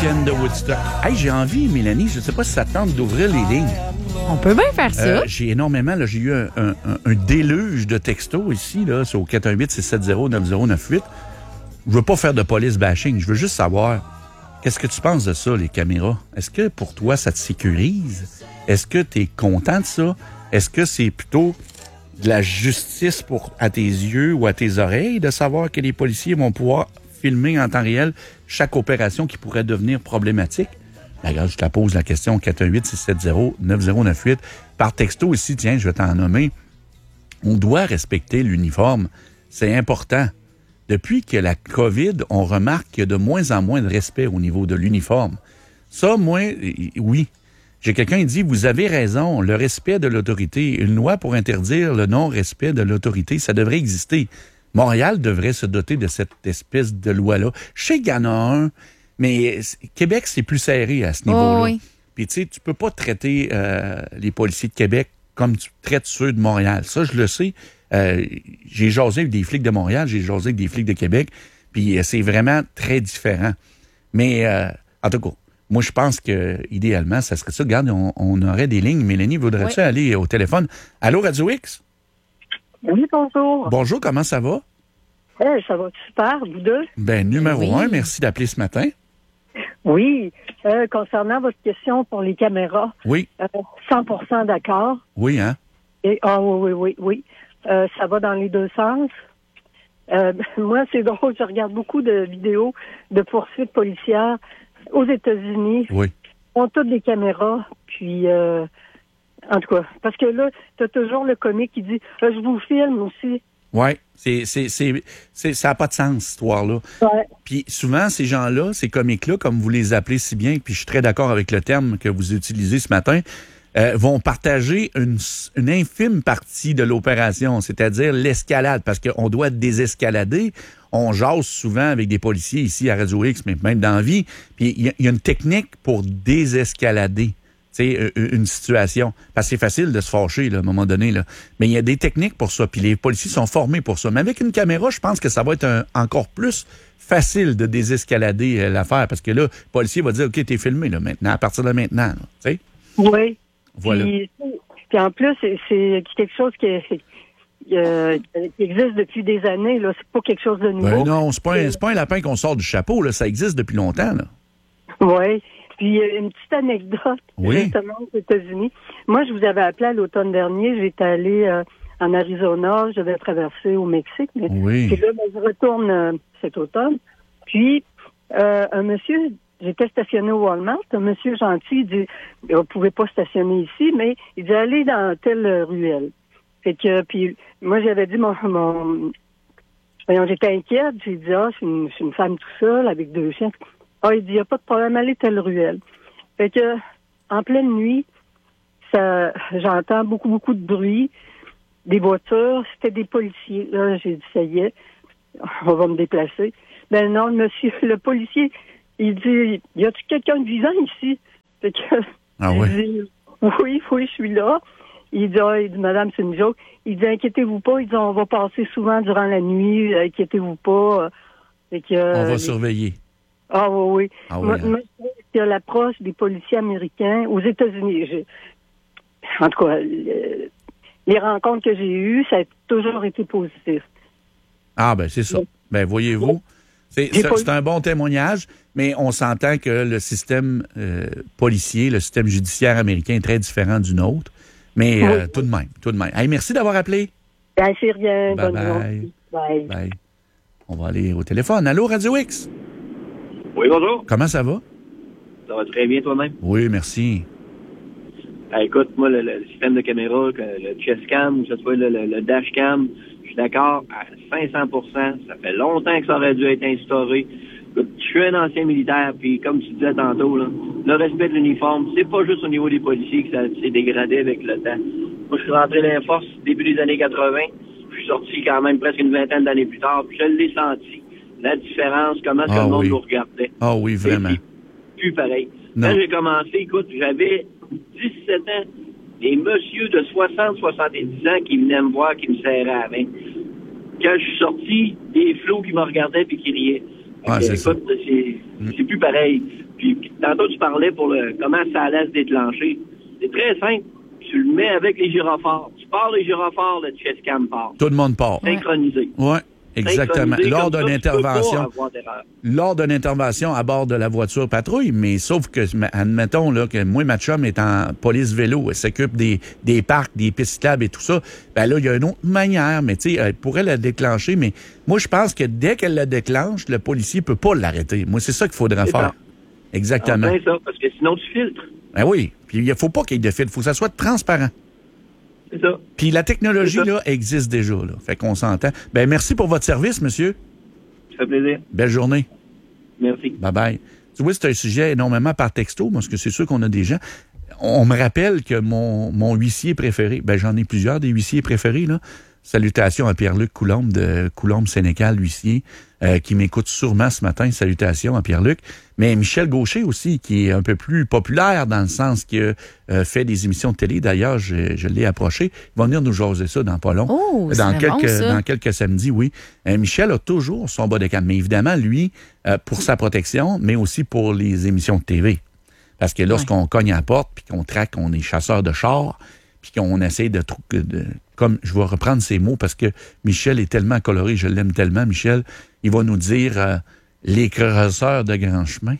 week-end de Woodstock. Hey, j'ai envie, Mélanie, je ne sais pas si ça tente d'ouvrir les lignes. On peut bien faire ça. J'ai énormément, là, j'ai eu un déluge de textos ici, là, sur 418-670-9098. Je veux pas faire de police bashing, je veux juste savoir, qu'est-ce que tu penses de ça, les caméras? Est-ce que pour toi, ça te sécurise? Est-ce que tu es content de ça? Est-ce que c'est plutôt de la justice à tes yeux ou à tes oreilles de savoir que les policiers vont pouvoir filmer en temps réel chaque opération qui pourrait devenir problématique? Regarde, je te pose la question 418-670-9098. Par texto ici, tiens, je vais t'en nommer. On doit respecter l'uniforme. C'est important. Depuis que la COVID, on remarque qu'il y a de moins en moins de respect au niveau de l'uniforme. Ça, moi, oui. J'ai quelqu'un qui dit, vous avez raison, le respect de l'autorité. Une loi pour interdire le non-respect de l'autorité, ça devrait exister. Montréal devrait se doter de cette espèce de loi-là. Je sais qu'il y en a un, mais Québec, c'est plus serré à ce niveau-là. Oh, oui. Puis tu sais, tu peux pas traiter les policiers de Québec comme tu traites ceux de Montréal. Ça, je le sais. J'ai jasé avec des flics de Montréal, j'ai jasé avec des flics de Québec, puis c'est vraiment très différent. Mais en tout cas, moi, je pense que idéalement, ça serait ça. Regarde, on aurait des lignes. Mélanie, voudrais-tu aller au téléphone? Allô, Radio X? Oui, bonjour. Bonjour, comment ça va? Ça va super, vous deux? Ben, numéro 1, merci d'appeler ce matin. Oui, concernant votre question pour les caméras, Oui. 100% d'accord. Oui, hein? Et, oui. Ça va dans les deux sens. Moi, c'est drôle, je regarde beaucoup de vidéos de poursuites policières aux États-Unis. Oui. On a toutes des caméras, puis... en tout cas, parce que là, t'as toujours le comique qui dit « Je vous filme aussi ». Oui, ça n'a pas de sens, cette histoire-là. Ouais. Puis souvent, ces gens-là, ces comiques-là, comme vous les appelez si bien, puis je suis très d'accord avec le terme que vous utilisez ce matin, vont partager une infime partie de l'opération, c'est-à-dire l'escalade, parce qu'on doit désescalader. On jase souvent avec des policiers ici à Radio X, mais même dans la vie, puis il y a une technique pour désescalader. C'est une situation. Parce que c'est facile de se fâcher, là, à un moment donné. Là. Mais il y a des techniques pour ça. Puis les policiers sont formés pour ça. Mais avec une caméra, je pense que ça va être encore plus facile de désescalader l'affaire. Parce que là, le policier va dire, OK, t'es filmé là, maintenant, à partir de maintenant. Tu sais? Oui. Voilà. Puis en plus, c'est quelque chose qui existe depuis des années. Là. C'est pas quelque chose de nouveau. Ben non, c'est pas un lapin qu'on sort du chapeau. Là. Ça existe depuis longtemps. Là. Oui. Puis, une petite anecdote, justement, aux États-Unis. Moi, je vous avais appelé à l'automne dernier. J'étais allée en Arizona. Je devais traverser au Mexique. Mais, puis là, je retourne cet automne. Puis, un monsieur, j'étais stationné au Walmart. Un monsieur gentil, il dit, vous pouvez pas stationner ici, mais il dit, allez dans telle ruelle. Fait que, puis, moi, j'avais dit j'étais inquiète. J'ai dit, c'est une femme tout seule avec 2 chiens. Il dit, il n'y a pas de problème, allez telle ruelle. Fait que, en pleine nuit, j'entends beaucoup de bruit, des voitures, c'était des policiers. Là, j'ai dit, ça y est, on va me déplacer. Ben non, le policier, il dit, y a-tu quelqu'un de vivant ici? Fait que, ouais? Dit, oui, je suis là. Il dit, madame, c'est une joke. Il dit, inquiétez-vous pas. Il dit, on va passer souvent durant la nuit, inquiétez-vous pas. Fait que, on va surveiller. Ah oui. Ah oui, moi, je trouve que l'approche des policiers américains aux États-Unis, en tout cas, les rencontres que j'ai eues, ça a toujours été positif. Ah, ben c'est ça. Ben voyez-vous, c'est un bon témoignage, mais on s'entend que le système policier, le système judiciaire américain est très différent du nôtre. Mais tout de même. Hey, merci d'avoir appelé. Ben, c'est rien. Bye bonne journée. Bye. On va aller au téléphone. Allô, Radio X? Oui, bonjour. Comment ça va? Ça va très bien toi-même? Oui, merci. Écoute, moi, le système de caméra, le chest cam, que ce soit le dash cam, je suis d'accord à 500%. Ça fait longtemps que ça aurait dû être instauré. Écoute, je suis un ancien militaire, puis comme tu disais tantôt, là, le respect de l'uniforme, c'est pas juste au niveau des policiers que ça s'est dégradé avec le temps. Moi, je suis rentré dans la force début des années 80. Je suis sorti quand même presque une vingtaine d'années plus tard, puis je l'ai senti. La différence, comment est-ce que le monde nous regardait. Ah oui, vraiment. Plus pareil. Non. Quand j'ai commencé, écoute, j'avais 17 ans, des messieurs de 60-70 ans qui venaient me voir, qui me serraient à la main. Quand je suis sorti, des flots qui me regardaient puis qui riaient. c'est ça. Écoute, c'est plus pareil. Puis tantôt, tu parlais pour comment ça allait se déclencher. C'est très simple. Tu le mets avec les gyrophares. Tu pars les gyrophares, le chestcam part. Tout le monde part. Synchronisé. Oui, exactement. Lors d'une intervention à bord de la voiture patrouille, mais sauf que, admettons là, que moi, ma chum est en police vélo, elle s'occupe des parcs, des pistes cyclables et tout ça, ben là, il y a une autre manière, mais tu sais, elle pourrait la déclencher, mais moi, je pense que dès qu'elle la déclenche, le policier peut pas l'arrêter. Moi, c'est ça qu'il faudrait faire. Exactement. C'est ça, parce que sinon, tu filtres. Ben oui, puis il ne faut pas qu'il y ait de filtre, il faut que ça soit transparent. C'est ça. Puis la technologie, là, existe déjà, là. Fait qu'on s'entend. Ben merci pour votre service, monsieur. Ça fait plaisir. Belle journée. Merci. Bye-bye. Tu vois, c'est un sujet énormément par texto, parce que c'est sûr qu'on a des gens. On me rappelle que mon huissier préféré, ben j'en ai plusieurs des huissiers préférés, là. Salutations à Pierre-Luc Coulombe de Coulombe-Sénécal, huissier, qui m'écoute sûrement ce matin. Salutations à Pierre-Luc. Mais Michel Gaucher aussi, qui est un peu plus populaire dans le sens qu'il fait des émissions de télé. D'ailleurs, je l'ai approché. Il va venir nous jaser ça dans pas long. Oh, dans quelques samedis, oui. Michel a toujours son bas de gamme. Mais évidemment, lui, pour sa protection, mais aussi pour les émissions de TV. Parce que lorsqu'on cogne à la porte, puis qu'on traque, on est chasseur de chars, puis qu'on essaie de comme je vais reprendre ces mots parce que Michel est tellement coloré, je l'aime tellement, Michel, il va nous dire les crosseurs de grand chemin.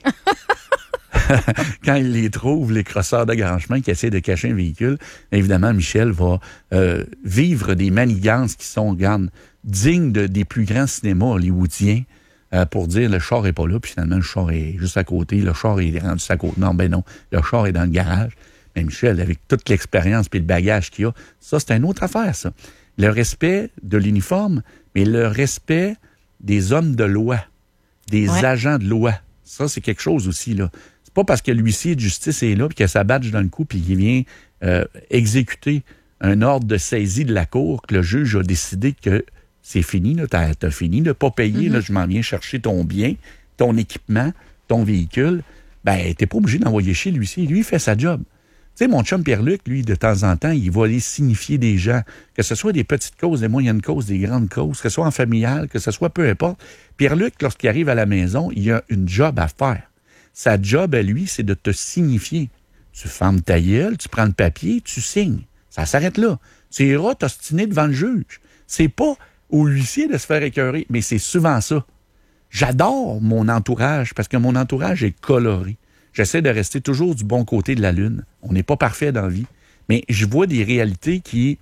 Quand il les trouve, les crosseurs de grand chemin qui essaient de cacher un véhicule, évidemment, Michel va vivre des manigances qui sont, dignes des plus grands cinémas hollywoodiens pour dire le char est pas là, puis finalement, le char est juste à côté, le char est rendu à côté. Non, le char est dans le garage. Mais Michel, avec toute l'expérience et le bagage qu'il a, ça, c'est une autre affaire, ça. Le respect de l'uniforme, mais le respect des hommes de loi, des agents de loi. Ça, c'est quelque chose aussi, là. C'est pas parce que l'huissier de justice est là puis qu'il a sa badge dans le cou puis qu'il vient exécuter un ordre de saisie de la cour que le juge a décidé que c'est fini, là, t'as fini, là, pas payé, là, je m'en viens chercher ton bien, ton équipement, ton véhicule. Ben, t'es pas obligé d'envoyer chez l'huissier. Lui, il fait sa job. Tu sais, mon chum Pierre-Luc, lui, de temps en temps, il va aller signifier des gens, que ce soit des petites causes, des moyennes causes, des grandes causes, que ce soit en familial, que ce soit peu importe. Pierre-Luc, lorsqu'il arrive à la maison, il a une job à faire. Sa job à lui, c'est de te signifier. Tu fermes ta gueule, tu prends le papier, tu signes. Ça s'arrête là. Tu iras t'ostiner devant le juge. C'est pas au huissier de se faire écœurer, mais c'est souvent ça. J'adore mon entourage parce que mon entourage est coloré. J'essaie de rester toujours du bon côté de la lune. On n'est pas parfait dans la vie. Mais je vois des réalités qui...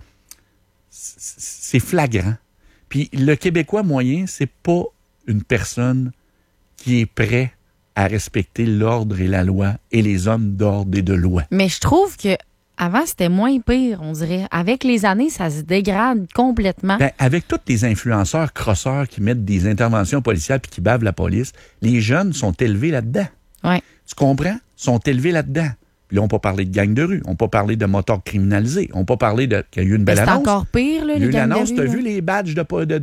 C'est flagrant. Puis le Québécois moyen, c'est pas une personne qui est prêt à respecter l'ordre et la loi et les hommes d'ordre et de loi. Mais je trouve que avant c'était moins pire, on dirait. Avec les années, ça se dégrade complètement. Ben, avec tous les influenceurs crosseurs qui mettent des interventions policières puis qui bavent la police, les jeunes sont élevés là-dedans. Ouais. Tu comprends? Sont élevés là-dedans. Puis là, on peut parler de gangs de rue, on peut parler de motards criminalisés, on peut parler qu'il y a eu une belle annonce. C'est encore pire, là, les gangs de rue. Il y a eu une annonce, tu as vu les badges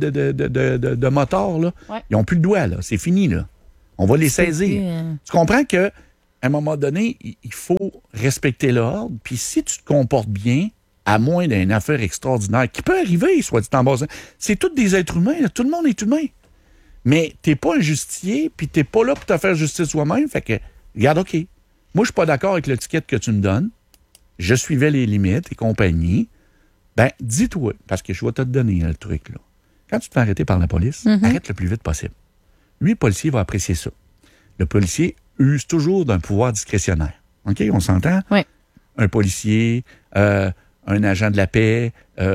de motards, là? Ouais. Ils n'ont plus le doigt, là. C'est fini, là. On va les saisir. Tu comprends qu'à un moment donné, il faut respecter l'ordre, puis si tu te comportes bien, à moins d'une affaire extraordinaire, qui peut arriver, soit dit en passant, c'est tous des êtres humains, là. Tout le monde est humain. Mais t'es pas un justicier, puis t'es pas là pour te faire justice toi-même, fait que, regarde, OK. Moi, je suis pas d'accord avec l'étiquette que tu me donnes. Je suivais les limites et compagnie. Ben, dis-toi, parce que je vais te donner le truc, là. Quand tu te fais arrêter par la police, arrête le plus vite possible. Lui, le policier va apprécier ça. Le policier use toujours d'un pouvoir discrétionnaire. OK, on s'entend? Oui. Un policier, un agent de la paix,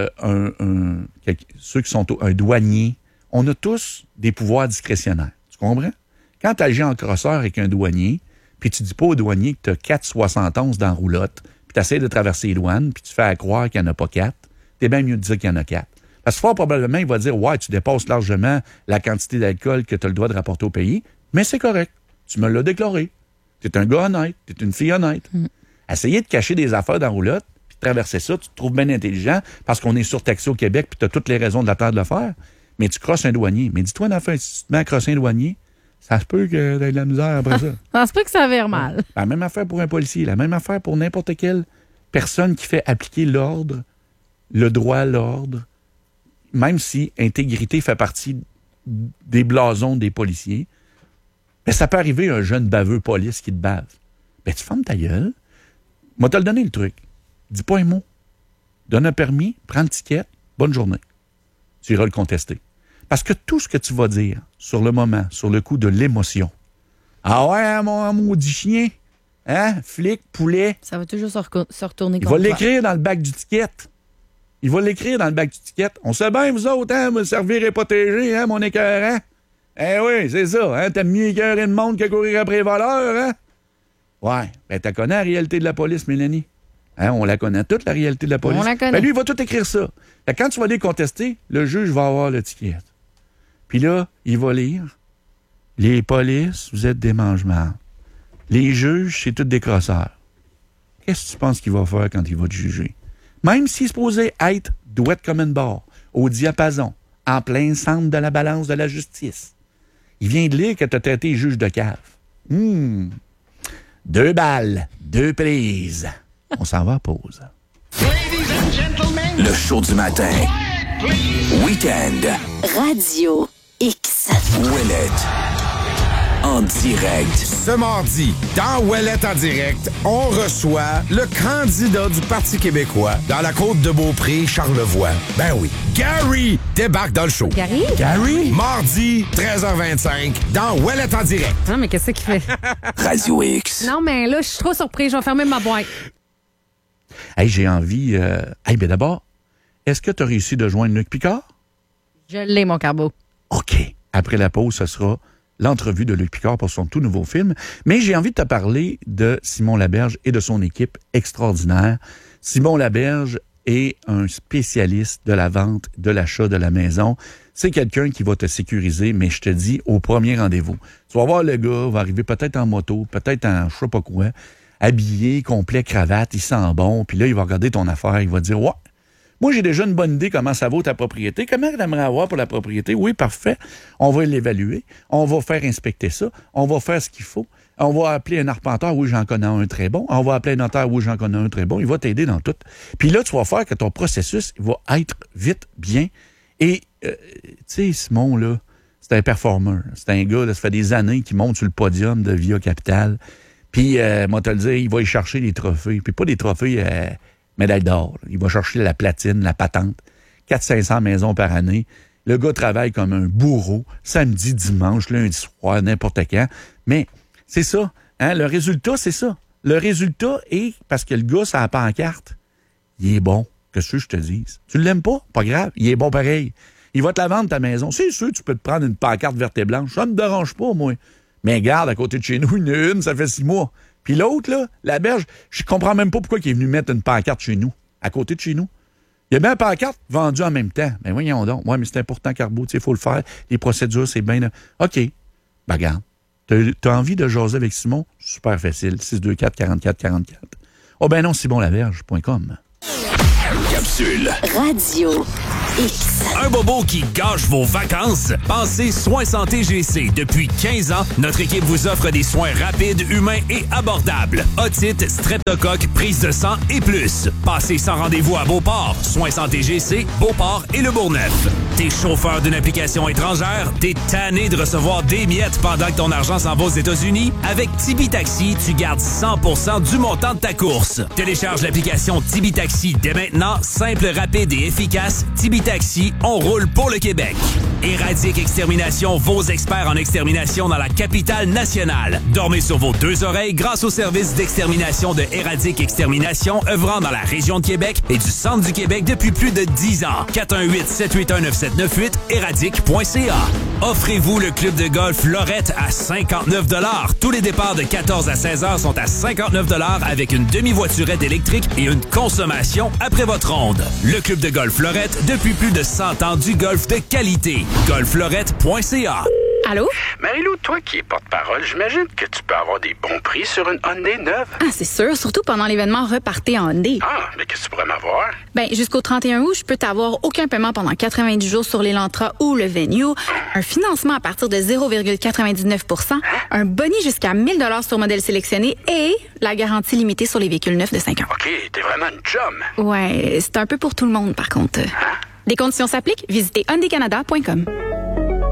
ceux qui sont un douanier, on a tous des pouvoirs discrétionnaires. Tu comprends? Quand tu agis en crosseur avec un douanier, puis tu dis pas au douanier que tu as 4,71 dans la roulotte, puis tu essaies de traverser les douanes, puis tu fais à croire qu'il n'y en a pas 4, t'es bien mieux de dire qu'il y en a 4. Parce que fort probablement, il va dire « Ouais, tu dépasses largement la quantité d'alcool que tu as le droit de rapporter au pays, mais c'est correct. Tu me l'as déclaré. Tu es un gars honnête, tu es une fille honnête. Essayer de cacher des affaires dans la roulotte, puis de traverser ça, tu te trouves bien intelligent parce qu'on est surtaxé au Québec, puis tu as toutes les raisons de la terre de le faire, mais tu crosses un douanier. Mais dis-toi, une affaire, si tu te mets à crosser un douanier, ça se peut que tu aies de la misère après ça. Ça se peut que ça vire mal. La même affaire pour un policier, la même affaire pour n'importe quelle personne qui fait appliquer l'ordre, le droit à l'ordre, même si intégrité fait partie des blasons des policiers. Ben, ça peut arriver un jeune baveux police qui te bave. Ben, tu fermes ta gueule. Moi, te le donner le truc. Dis pas un mot. Donne un permis, prends le ticket, bonne journée. Tu iras le contester. Parce que tout ce que tu vas dire sur le moment, sur le coup de l'émotion, ah ouais, mon maudit chien, hein, flic, poulet. Ça va toujours se retourner Il contre va toi. l'écrire dans le bac du ticket. Il va l'écrire dans le bac du ticket. On sait bien, vous autres, hein, me servir et protéger, hein, mon écœurant. Eh oui, c'est ça, hein, t'aimes mieux écœurer le monde que courir après les voleurs, hein? Ouais, ben t'as connais la réalité de la police, Mélanie. Hein, on la connaît toute, la réalité de la police. On la connaît. Ben lui, il va tout écrire ça. Fait que quand tu vas aller contester, le juge va avoir le ticket. Puis là, il va lire. Les polices, vous êtes des mange-marde. Les juges, c'est tous des crosseurs. Qu'est-ce que tu penses qu'il va faire quand il va te juger? Même s'il est supposé être douette comme une barre, au diapason, en plein centre de la balance de la justice. Il vient de lire que tu as traité juge de cave. 2 balles, 2 prises. On s'en va à pause. Le show du matin. Week-end. Radio X. Ouellette. En direct. Ce mardi, dans Ouellette en direct, on reçoit le candidat du Parti québécois dans la côte de Beaupré, Charlevoix. Ben oui, Gary débarque dans le show. Gary? Mardi, 13h25, dans Ouellette en direct. Non, mais qu'est-ce qu'il fait? Radio X. Non, mais là, je suis trop surprise. Je vais fermer ma boîte. Hey, j'ai envie... ben d'abord, est-ce que tu as réussi de joindre Luc Picard? Je l'ai, mon carbo. OK. Après la pause, ce sera l'entrevue de Luc Picard pour son tout nouveau film. Mais j'ai envie de te parler de Simon Laberge et de son équipe extraordinaire. Simon Laberge est un spécialiste de la vente, de l'achat de la maison. C'est quelqu'un qui va te sécuriser, mais je te dis, au premier rendez-vous. Tu vas voir le gars, va arriver peut-être en moto, peut-être en je sais pas quoi, habillé, complet, cravate, il sent bon, puis là, il va regarder ton affaire, il va dire « Ouais, moi, j'ai déjà une bonne idée comment ça vaut ta propriété. Comment tu aimerais avoir pour la propriété? Oui, parfait. On va l'évaluer. On va faire inspecter ça. On va faire ce qu'il faut. On va appeler un arpenteur. Oui, j'en connais un très bon. On va appeler un notaire. Oui, j'en connais un très bon. Il va t'aider dans tout. Puis là, tu vas faire que ton processus va être vite, bien. Et, tu sais, Simon, là, c'est un performeur. C'est un gars, là, ça fait des années qu'il monte sur le podium de Via Capital. Puis, moi, te le dire, il va y chercher des trophées. Puis pas des trophées... médaille d'or. Il va chercher la platine, la patente. 400-500 maisons par année. Le gars travaille comme un bourreau, samedi, dimanche, lundi soir, n'importe quand. Mais c'est ça. Hein? Le résultat, c'est ça. Le résultat est, parce que le gars, ça n'a pas en carte, il est bon. Qu'est-ce que je te dise? Tu l'aimes pas? Pas grave. Il est bon pareil. Il va te la vendre, ta maison. C'est sûr, tu peux te prendre une pancarte verte et blanche. Ça ne me dérange pas, moi. Mais garde, à côté de chez nous, il y en a une, ça fait 6 mois. Puis l'autre, là, Laberge, je comprends même pas pourquoi il est venu mettre une pancarte chez nous, à côté de chez nous. Il y a bien une pancarte vendue en même temps. Ben voyons donc. Ouais, mais c'est important, Carbo, tu sais, il faut le faire. Les procédures, c'est bien... OK. Ben regarde. T'as envie de jaser avec Simon? Super facile. 624-44-44. Oh ben non, SimonLaberge.com. Capsule. Radio X. Un bobo qui gâche vos vacances? Pensez Soins Santé GC. Depuis 15 ans, notre équipe vous offre des soins rapides, humains et abordables. Otite, streptocoque, prise de sang et plus. Passez sans rendez-vous à Beauport. Soins Santé GC, Beauport et le Bourgneuf. T'es chauffeur d'une application étrangère? T'es tanné de recevoir des miettes pendant que ton argent s'en va aux États-Unis? Avec Tibi Taxi, tu gardes 100% du montant de ta course. Télécharge l'application Tibi Taxi dès maintenant. Simple, rapide et efficace. Tibi Taxi, on roule pour le Québec. Éradique Extermination, vos experts en extermination dans la capitale nationale. Dormez sur vos 2 oreilles grâce au service d'extermination de Éradique Extermination œuvrant dans la région de Québec et du centre du Québec depuis plus de 10 ans. 418-781-9798, éradique.ca. Offrez-vous le club de golf Lorette à 59 $. Tous les départs de 14 à 16 heures sont à 59 $ avec une demi-voiturette électrique et une consommation après votre ronde. Le club de golf Lorette, depuis plus de 100 ans du golf de qualité. golflorette.ca. Allô? Marie-Lou, toi qui es porte-parole, j'imagine que tu peux avoir des bons prix sur une Hyundai neuve. Ah, c'est sûr, surtout pendant l'événement Repartez en Hyundai. Ah, mais qu'est-ce que tu pourrais m'avoir? Ben, jusqu'au 31 août, je peux t'avoir aucun paiement pendant 90 jours sur l'Elantra ou le Venue, un financement à partir de 0,99 %, un boni jusqu'à 1 000 $ sur modèle sélectionné et la garantie limitée sur les véhicules neufs de 5 ans. OK, t'es vraiment une chum. Ouais, c'est un peu pour tout le monde, par contre. Des conditions s'appliquent, visitez hyundaicanada.com.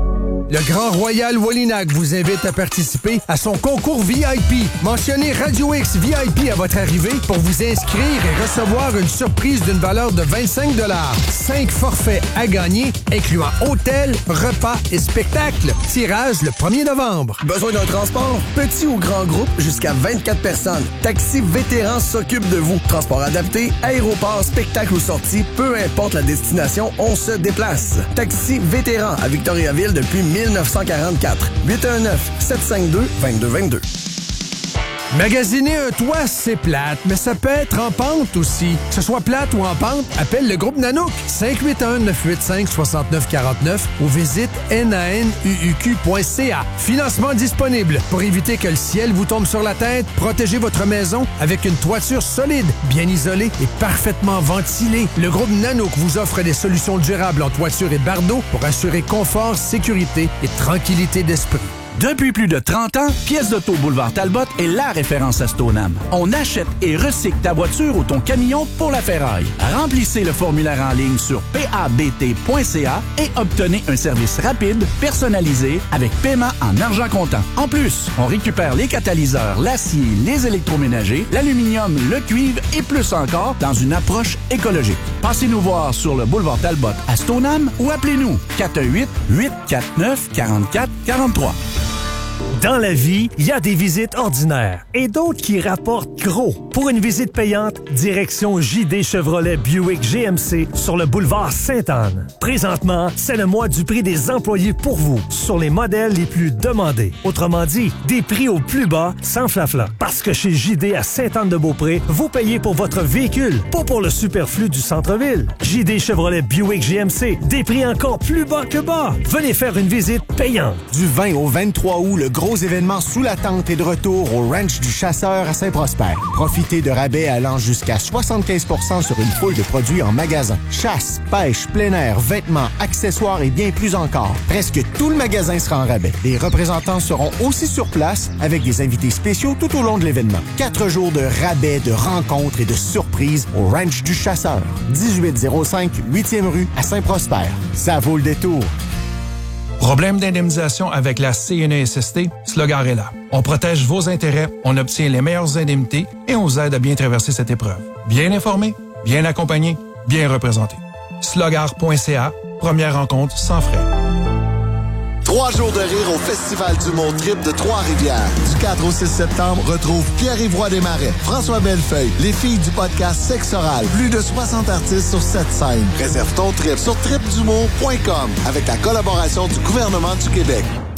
Le Grand Royal Wallinac vous invite à participer à son concours VIP. Mentionnez Radio X VIP à votre arrivée pour vous inscrire et recevoir une surprise d'une valeur de 25 $. 5 forfaits à gagner, incluant hôtel, repas et spectacle. Tirage le 1er novembre. Besoin d'un transport? Petit ou grand groupe, jusqu'à 24 personnes. Taxi Vétéran s'occupe de vous. Transport adapté, aéroport, spectacle ou sortie, peu importe la destination, on se déplace. Taxi Vétéran à Victoriaville depuis 1944. 819-752-2222. Magasiner un toit, c'est plate, mais ça peut être en pente aussi. Que ce soit plate ou en pente, appelle le groupe Nanook. 581-985-6949 ou visite nanuq.ca. Financement disponible. Pour éviter que le ciel vous tombe sur la tête, protégez votre maison avec une toiture solide, bien isolée et parfaitement ventilée. Le groupe Nanook vous offre des solutions durables en toiture et bardeaux pour assurer confort, sécurité et tranquillité d'esprit. Depuis plus de 30 ans, Pièces d'Auto Boulevard Talbot est la référence à Stoneham. On achète et recycle ta voiture ou ton camion pour la ferraille. Remplissez le formulaire en ligne sur pabt.ca et obtenez un service rapide, personnalisé, avec paiement en argent comptant. En plus, on récupère les catalyseurs, l'acier, les électroménagers, l'aluminium, le cuivre et plus encore dans une approche écologique. Passez-nous voir sur le boulevard Talbot à Stoneham ou appelez-nous 418-849-4443. Dans la vie, il y a des visites ordinaires et d'autres qui rapportent gros. Pour une visite payante, direction JD Chevrolet Buick GMC sur le boulevard Sainte-Anne. Présentement, c'est le mois du prix des employés pour vous sur les modèles les plus demandés. Autrement dit, des prix au plus bas sans flafla. Parce que chez JD à Sainte-Anne-de-Beaupré, vous payez pour votre véhicule, pas pour le superflu du centre-ville. JD Chevrolet Buick GMC, des prix encore plus bas que bas. Venez faire une visite payante. Du 20 au 23 août, le gros événement sous la tente est de retour au Ranch du Chasseur à Saint-Prosper. Profitez de rabais allant jusqu'à 75 % sur une foule de produits en magasin. Chasse, pêche, plein air, vêtements, accessoires et bien plus encore. Presque tout le magasin sera en rabais. Les représentants seront aussi sur place avec des invités spéciaux tout au long de l'événement. 4 jours de rabais, de rencontres et de surprises au Ranch du Chasseur. 1805 8e rue à Saint-Prosper. Ça vaut le détour. Problème d'indemnisation avec la CNESST? Slogar est là. On protège vos intérêts, on obtient les meilleures indemnités et on vous aide à bien traverser cette épreuve. Bien informé, bien accompagné, bien représenté. Slogar.ca, première rencontre sans frais. 3 jours de rire au Festival d'humour Trip de Trois-Rivières. Du 4 au 6 septembre, retrouve Pierre-Yvroy Desmarais, François Bellefeuille, les filles du podcast Sexe Oral. Plus de 60 artistes sur 7 scènes. Réserve ton trip sur tripdhumour.com avec la collaboration du gouvernement du Québec.